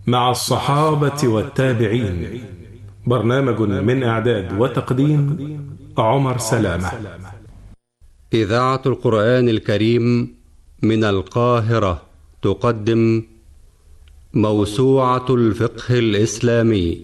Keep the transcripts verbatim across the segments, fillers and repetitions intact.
مع الصحابة والتابعين. برنامج من إعداد وتقديم عمر سلامة. إذاعة القرآن الكريم من القاهرة تقدم موسوعة الفقه الإسلامي.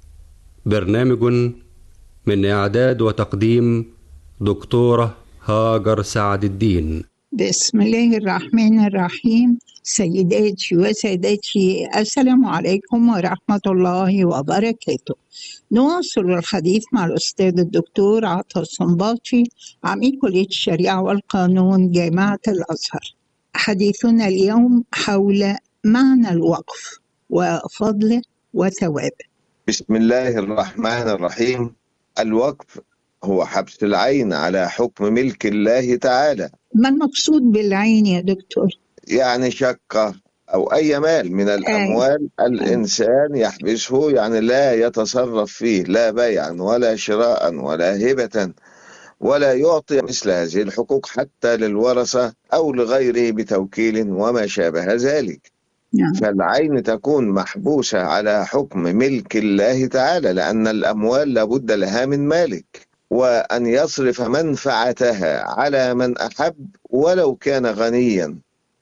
برنامج من إعداد وتقديم دكتورة هاجر سعد الدين. بسم الله الرحمن الرحيم. سيداتي وسادتي، السلام عليكم ورحمة الله وبركاته. نواصل الحديث مع الأستاذ الدكتور عطا الصنباطي، عميد كلية الشريعة والقانون جامعة الأزهر. حديثنا اليوم حول معنى الوقف وفضله وثوابه. بسم الله الرحمن الرحيم. الوقف هو حبس العين على حكم ملك الله تعالى. ما المقصود بالعين يا دكتور؟ يعني شقة أو أي مال من الأموال آه. الإنسان يحبسه، يعني لا يتصرف فيه، لا بيعا ولا شراء ولا هبة، ولا يعطي مثل هذه الحقوق حتى للورثة أو لغيره بتوكيل وما شابه ذلك. نعم. فالعين تكون محبوسة على حكم ملك الله تعالى، لأن الأموال لابد لها من مالك، وأن يصرف منفعتها على من أحب ولو كان غنيا.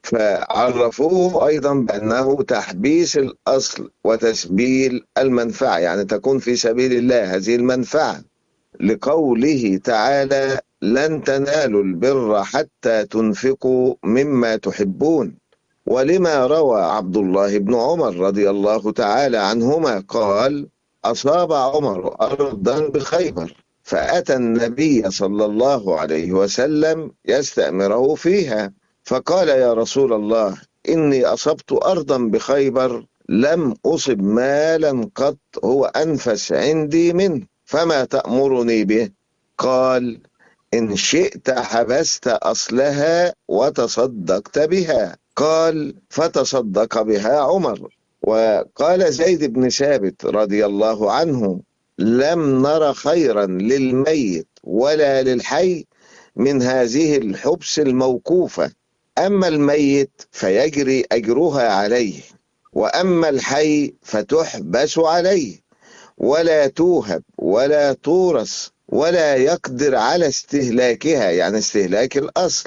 فعرفوه أيضا بأنه تحبيس الأصل وتسبيل المنفعة، يعني تكون في سبيل الله هذه المنفعة، لقوله تعالى: لن تنالوا البر حتى تنفقوا مما تحبون. ولما روى عبد الله بن عمر رضي الله تعالى عنهما قال: أصاب عمر أرضا بخيبر فأتى النبي صلى الله عليه وسلم يستأمره فيها، فقال: يا رسول الله، إني أصبت أرضا بخيبر لم أصب مالا قط هو أنفس عندي منه، فما تأمرني به؟ قال: إن شئت حبست أصلها وتصدقت بها. قال: فتصدق بها عمر. وقال زيد بن ثابت رضي الله عنه: لم نر خيرا للميت ولا للحي من هذه الحبس الموقوفة. أما الميت فيجري أجرها عليه، وأما الحي فتحبس عليه، ولا توهب ولا تورث، ولا يقدر على استهلاكها، يعني استهلاك الأصل.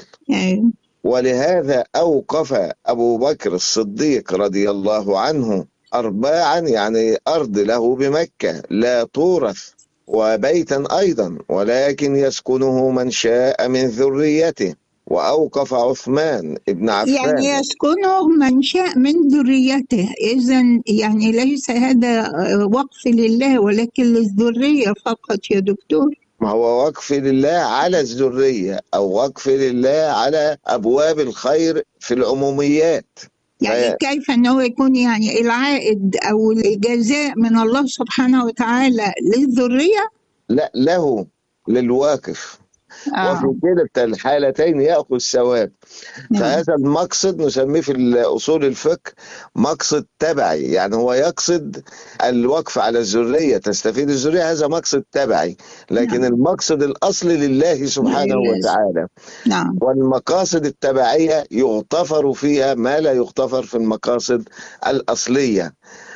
ولهذا أوقف أبو بكر الصديق رضي الله عنه أرباعا، يعني أرض له بمكة لا تورث، وبيتا أيضا ولكن يسكنه من شاء من ذريته. وأوقف عثمان ابن عفان، يعني يسكنه من شاء من ذريته، إذن يعني ليس هذا وقف لله ولكن للذرية فقط يا دكتور. ما هو وقف لله على الذرية، أو وقف لله على أبواب الخير في العموميات. يعني ف... كيف أنه يكون يعني العائد أو الجزاء من الله سبحانه وتعالى للذرية؟ لا، له، للواقف. آه. وفي كلتا الحالتين يأخذ ثواب. فهذا المقصد نسميه في أصول الفقه مقصد تبعي، يعني هو يقصد الوقف على الذرية، تستفيد الذرية، هذا مقصد تبعي، لكن نعم. المقصد الأصلي لله سبحانه وتعالى. نعم. والمقاصد التبعية يغتفر فيها ما لا يغتفر في المقاصد الأصلية.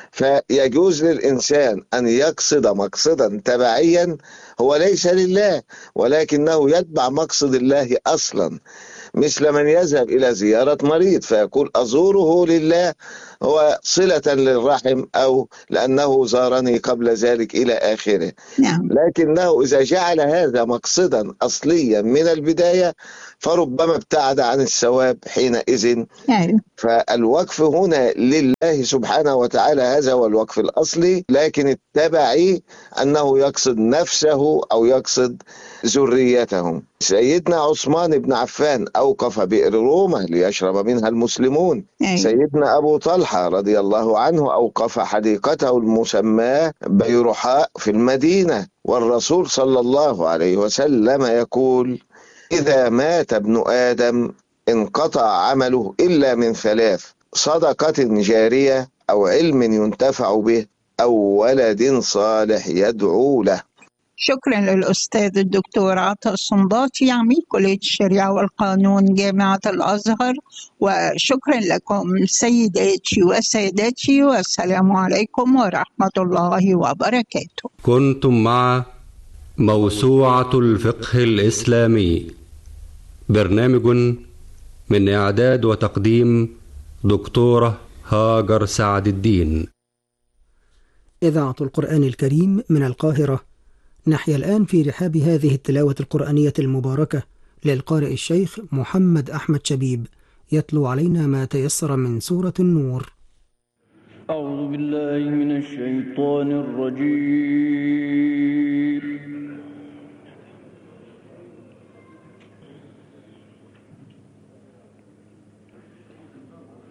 فيجوز للإنسان أن يقصد مقصدا تبعيا هو ليس لله، ولكنه يتبع مقصد الله أصلا، مثل من يذهب إلى زيارة مريض فيقول: أزوره لله، هو صلة للرحم، أو لأنه زارني قبل ذلك إلى آخره. نعم. لكنه إذا جعل هذا مقصدا أصليا من البداية فربما ابتعد عن الثواب حينئذ. نعم. فالوقف هنا لله سبحانه وتعالى، هذا هو الوقف الأصلي، لكن التبعي أنه يقصد نفسه أو يقصد ذريته. سيدنا عثمان بن عفان أوقف بئر رومة ليشرب منها المسلمون. أي. سيدنا أبو طلحة رضي الله عنه أوقف حديقته المسماة بيرحاء في المدينة. والرسول صلى الله عليه وسلم يقول: إذا مات ابن آدم انقطع عمله إلا من ثلاث: صدقة جارية، أو علم ينتفع به، أو ولد صالح يدعو له. شكرا للأستاذ الدكتور عطا الصنباطي عميد كلية الشريعة والقانون جامعة الأزهر، وشكرا لكم سيداتي وسادتي، والسلام عليكم ورحمة الله وبركاته. كنتم مع موسوعة الفقه الإسلامي، برنامج من إعداد وتقديم دكتورة هاجر سعد الدين. إذاعة القرآن الكريم من القاهرة. نحيا الآن في رحاب هذه التلاوة القرآنية المباركة للقارئ الشيخ محمد أحمد شبيب، يتلو علينا ما تيسر من سورة النور. أعوذ بالله من الشيطان الرجيم.